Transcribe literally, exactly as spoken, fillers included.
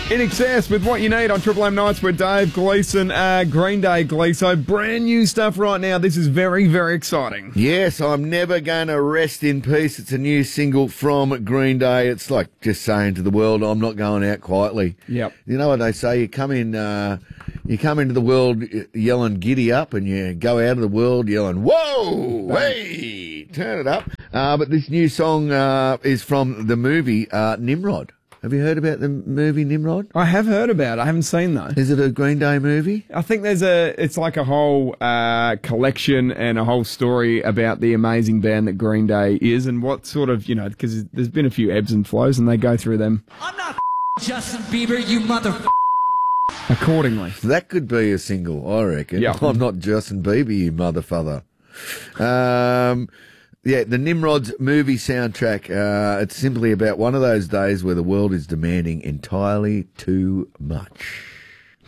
In Excess with What You Need on Triple M Nights with Dave Gleeson, uh, Green Day Gleeso. Brand new stuff right now. This is very, very exciting. Yes, I'm never going to rest in peace. It's a new single from Green Day. It's like just saying to the world, I'm not going out quietly. Yep. You know what they say? You come in, uh, you come into the world yelling giddy up, and you go out of the world yelling, whoa, hey, turn it up. Uh, but this new song uh, is from the movie uh, Nimrod. Have you heard about the movie Nimrod? I have heard about it. I haven't seen though. Is it a Green Day movie? I think there's a, it's like a whole uh, collection and a whole story about the amazing band that Green Day is and what sort of, you know, because there's been a few ebbs and flows and they go through them. I'm not Justin Bieber, you mother. Accordingly. That could be a single, I reckon. Yeah. I'm not Justin Bieber, you motherfucker. Um, yeah, the Nimrod's movie soundtrack, uh, it's simply about one of those days where the world is demanding entirely too much.